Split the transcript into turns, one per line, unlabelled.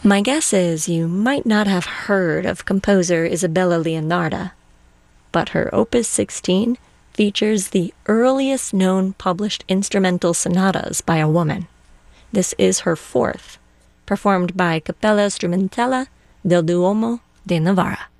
My guess is you might not have heard of composer Isabella Leonarda, but her Opus 16 features the earliest known published instrumental sonatas by a woman. This is her fourth, performed by Cappella Strumentale del Duomo de Novara.